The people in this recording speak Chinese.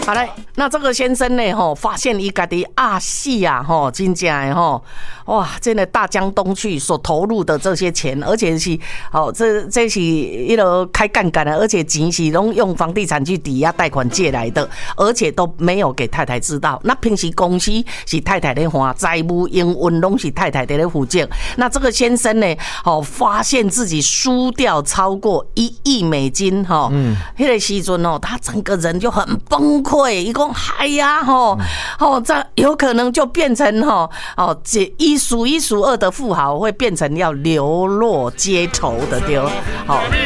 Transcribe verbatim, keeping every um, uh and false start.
好嘞，那这个先生呢，吼，发现伊家己啊死啊，吼，真正的吼，哇，真的大江东去所投入的这些钱，而且是，哦，这这是一个开杠杆的，而且钱是拢用房地产去抵押贷款借来的，而且都没有给太太知道。那平时公司是太太在还，债务营运拢是太太在负责。那这个先生呢，哦，发现自己输掉超过一亿美金，哈，嗯，那个时阵哦，他整个人就很崩溃。一共哎呀吼吼，这有可能就变成吼哦，这一数一数二的富豪，会变成要流落街头的丢。好，